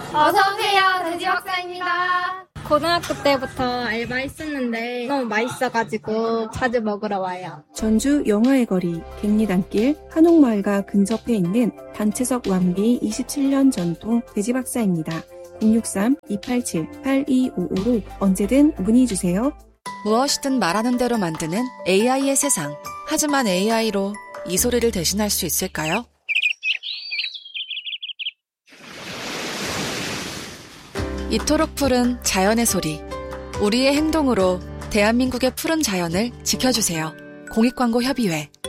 어서오세요. 돼지 박사입니다. 고등학교 때부터 알바했었는데 너무 맛있어가지고 자주 먹으러 와요. 전주 영화의 거리, 갱리단길, 한옥마을과 근접해 있는 단체석 완비 27년 전통 돼지박사입니다. 063-287-8255로 언제든 문의주세요. 무엇이든 말하는 대로 만드는 AI의 세상. 하지만 AI로 이 소리를 대신할 수 있을까요? 이토록 푸른 자연의 소리. 우리의 행동으로 대한민국의 푸른 자연을 지켜주세요. 공익광고협의회